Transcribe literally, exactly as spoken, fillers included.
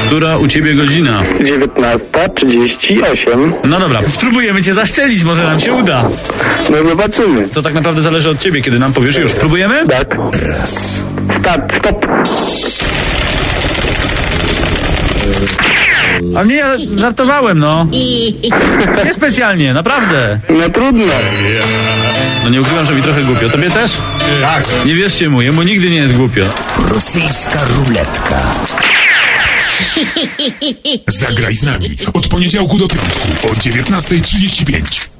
Która u ciebie godzina? dziewiętnasta trzydzieści osiem. No dobra, spróbujemy cię zaszczelić, może nam się uda. No zobaczymy. To tak naprawdę zależy od ciebie, kiedy nam powiesz. Już, próbujemy? Tak. Raz. Start, stop. A nie, ja żartowałem, no. Nie specjalnie, naprawdę. No trudno. No nie ukrywam, że mi trochę głupio. Tobie też? Tak. Nie wierzcie mu, jemu nigdy nie jest głupio. Rosyjska ruletka. Zagraj z nami od poniedziałku do piątku o dziewiętnasta trzydzieści pięć.